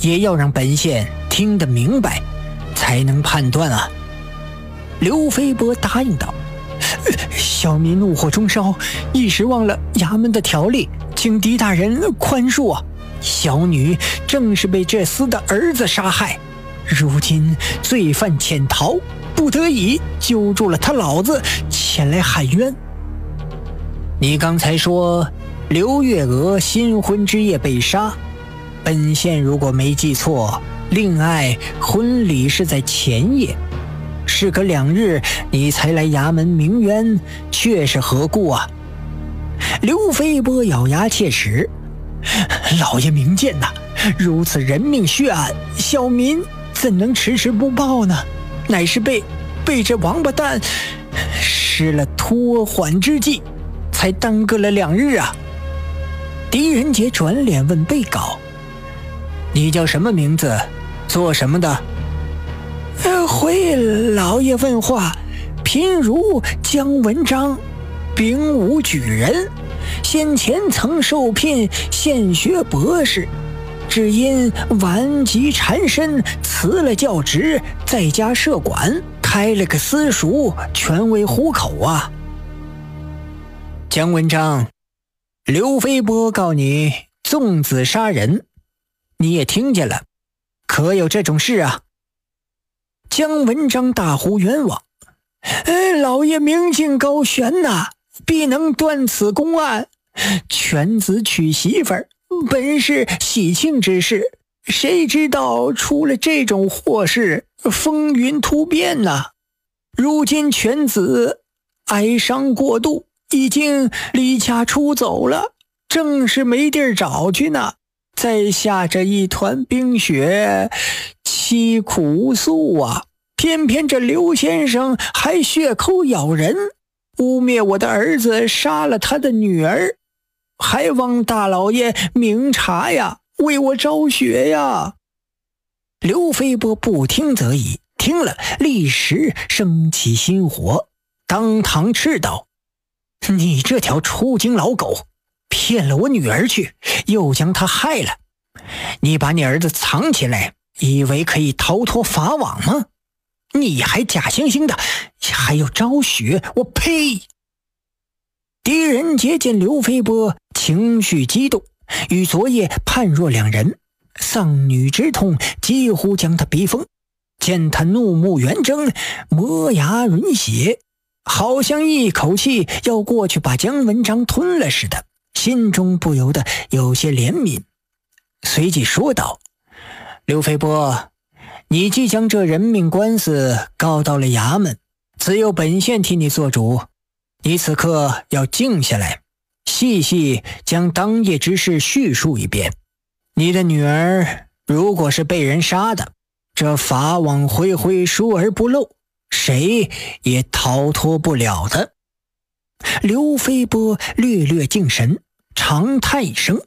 也要让本县听得明白，才能判断啊。刘飞波答应道：小民怒火中烧，一时忘了衙门的条例，请狄大人宽恕啊。小女正是被这厮的儿子杀害，如今罪犯潜逃，不得已揪住了他老子前来喊冤。你刚才说刘月娥新婚之夜被杀，本县如果没记错，令爱婚礼是在前夜，事隔2日你才来衙门鸣冤，却是何故啊？刘飞波咬牙切齿：老爷明鉴呐，如此人命血案，小民怎能迟迟不报呢？乃是被这王八蛋施了拖缓之计，才耽搁了2日啊。狄仁杰转脸问被告：你叫什么名字，做什么的？回老爷问话，贫如姜文章，丙午举人，先前曾受聘县学博士，只因顽疾缠身，辞了教职，在家设馆，开了个私塾，全为糊口啊。姜文章，刘飞波告你纵子杀人，你也听见了，可有这种事啊？姜文章大呼冤枉：老爷明镜高悬呐，必能断此公案。犬子娶媳妇儿本是喜庆之事，谁知道出了这种祸事，风云突变呐。如今犬子哀伤过度，已经离家出走了，正是没地儿找去呢。再下着一团冰雪，凄苦无诉啊！偏偏这刘先生还血口咬人，污蔑我的儿子杀了他的女儿，还望大老爷明察呀，为我昭雪呀！刘飞波不听则已，听了立时升起心火，当堂斥道：你这条出京老狗，骗了我女儿去，又将她害了。你把你儿子藏起来，以为可以逃脱法网吗？你还假惺惺的，还要昭雪，我呸！狄仁杰见刘飞波情绪激动，与昨夜判若两人，丧女之痛几乎将他逼疯。见他怒目圆睁，磨牙吮血，好像一口气要过去把姜文章吞了似的，心中不由得有些怜悯，随即说道：刘飞波，你既将这人命官司告到了衙门，只有本县替你做主，你此刻要静下来，细细将当夜之事叙述一遍。你的女儿如果是被人杀的，这法网恢恢，疏而不漏，谁也逃脱不了的。刘飞波略略静神，长叹一声：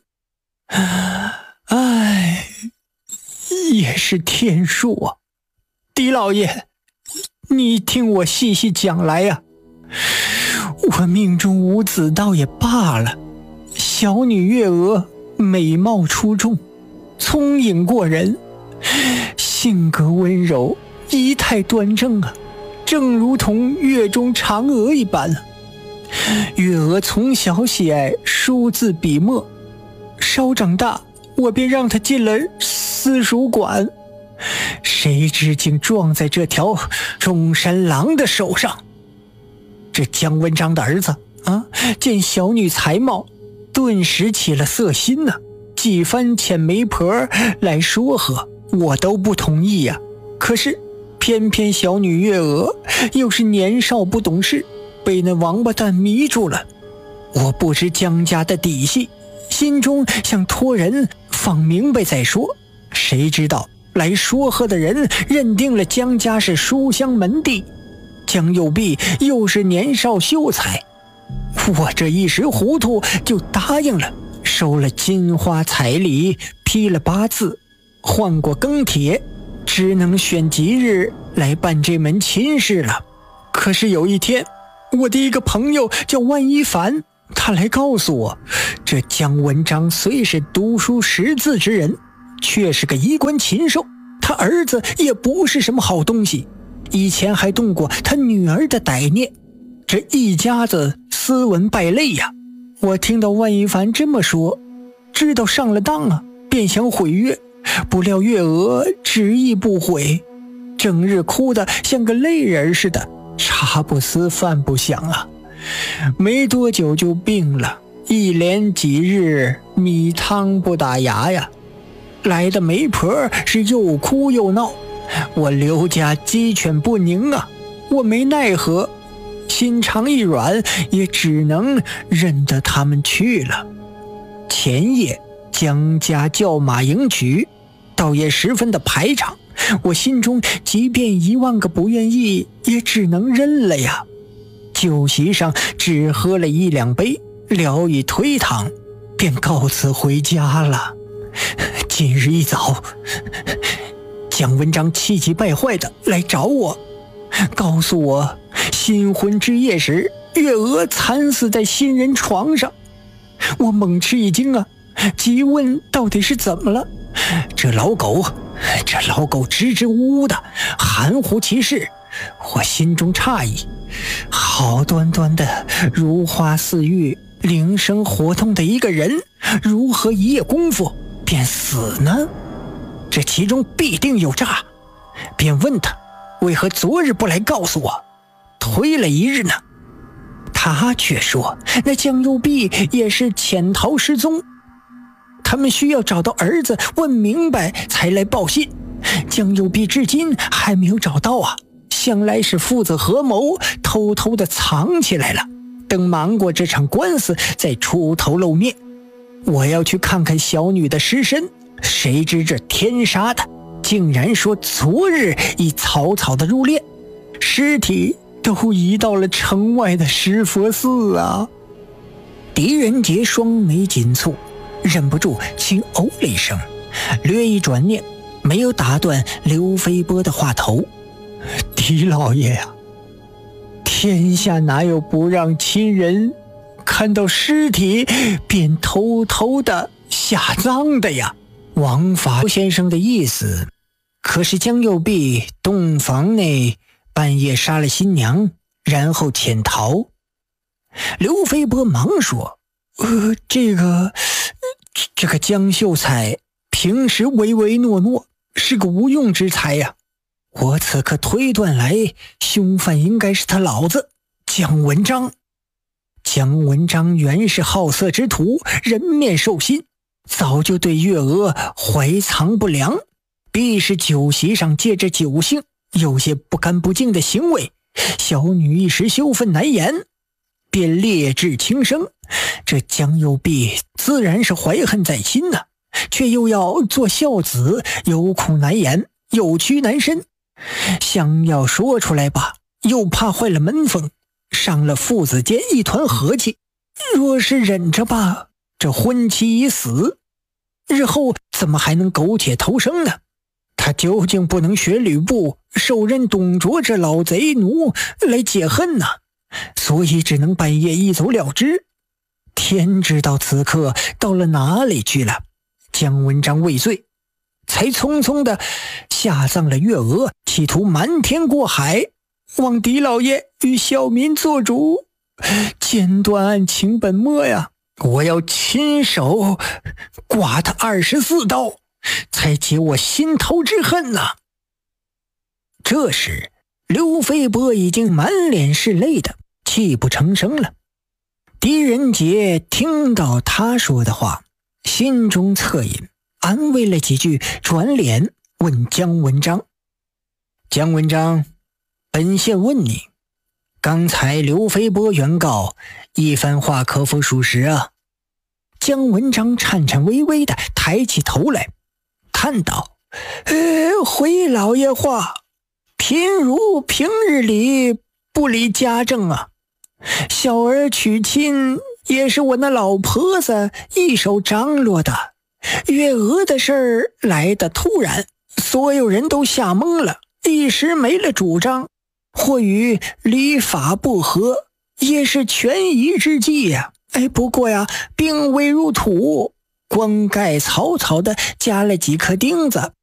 唉，也是天数啊。狄老爷，你听我细细讲来呀。我命中无子倒也罢了，小女月娥美貌出众，聪颖过人，性格温柔，仪态端正啊，正如同月中嫦娥一般啊。月娥从小喜爱书字笔墨，稍长大，我便让她进了私塾馆，谁知竟撞在这条中山狼的手上。这姜文章的儿子见小女才貌，顿时起了色心呢，几番遣媒婆来说和，我都不同意呀。可是偏偏小女月娥又是年少不懂事，被那王八蛋迷住了。我不知姜家的底细，心中想托人放明白再说，谁知道来说和的人认定了姜家是书香门第，姜右弼又是年少秀才，我这一时糊涂就答应了，收了金花彩礼，批了8字，换过庚帖，只能选吉日来办这门亲事了。可是有一天，我的一个朋友叫万一凡，他来告诉我，这姜文章虽是读书识字之人， 却是个衣冠禽兽。他儿子也不是什么好东西，以前还动过他女儿的歹念，这一家子斯文败类呀。我听到万一凡这么说，知道上了当啊，便想毁约，不料月娥执意不悔，整日哭得像个泪人似的，茶不思饭不想啊。没多久就病了，一连几日米汤不打牙呀。来的媒婆是又哭又闹，我刘家鸡犬不宁啊，我没奈何，心肠一软，也只能认得他们去了。前夜江家叫马迎娶，倒也十分的排场，我心中即便10000个不愿意，也只能认了呀。酒席上只喝了1、2杯，聊以推搪，便告辞回家了。今日一早，姜文章气急败坏的来找我，告诉我新婚之夜时月娥惨死在新人床上。我猛吃一惊啊，急问到底是怎么了。这老狗支支吾吾的含糊其事。我心中诧异，好端端的如花似玉、灵生活动的一个人，如何一夜功夫便死呢？这其中必定有诈。便问他为何昨日不来告诉我，推了一日呢？他却说那江右弼也是潜逃失踪，他们需要找到儿子问明白才来报信，江右弼至今还没有找到啊，想来是父子合谋，偷偷的藏起来了，等忙过这场官司再出头露面。我要去看看小女的尸身，谁知这天杀的竟然说昨日已草草的入殓，尸体都移到了城外的石佛寺啊。狄仁杰双眉紧蹙，忍不住轻哦了一声，略一转念，没有打断刘飞波的话头。狄老爷啊，天下哪有不让亲人看到尸体便偷偷的下葬的呀？王法先生的意思可是江右弼洞房内半夜杀了新娘，然后潜逃。刘飞波忙说，这个江秀才平时唯唯诺诺，是个无用之才呀。我此刻推断来，凶犯应该是他老子姜文章。姜文章原是好色之徒，人面兽心，早就对月娥怀藏不良，必是酒席上借着酒兴有些不干不净的行为，小女一时羞愤难言，便烈质轻生。这姜右弼自然是怀恨在心呐，却又要做孝子，有苦难言，有屈难伸，想要说出来吧，又怕坏了门风，伤了父子间一团和气。若是忍着吧，这婚期已死，日后怎么还能苟且偷生呢？他究竟不能学吕布受任董卓这老贼奴来解恨呢，所以只能半夜一走了之。天知道此刻到了哪里去了。姜文章未遂，才匆匆的下葬了月娥，企图瞒天过海，望狄老爷与小民做主，剪断案情本末呀！我要亲手剐他24刀，才解我心头之恨呐。这时刘飞波已经满脸是泪的泣不成声了。狄仁杰听到他说的话，心中恻隐，安慰了几句，转脸问姜文章，姜文章，本县问你，刚才刘飞波原告一番话可否属实啊？姜文章颤颤巍巍地抬起头来，叹道，回老爷话，贫如平日里不理家政啊，小儿娶亲也是我那老婆子一手张罗的，月娥的事儿来得突然，所有人都吓懵了，一时没了主张，或与礼法不合，也是权宜之计呀。不过呀，并未入土， 棺盖草草地加了几颗钉子，